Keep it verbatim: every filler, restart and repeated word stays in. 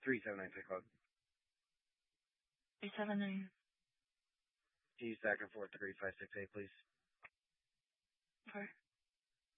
three seven nine six code. three seven nine. T second four three five six eight, please. Four.